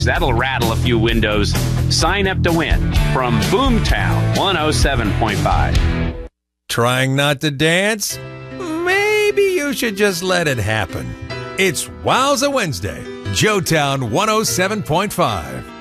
That'll rattle a few windows. Sign up to win from Boomtown 107.5. Trying not to dance? Maybe you should just let it happen. It's Wowza Wednesday, Joetown 107.5.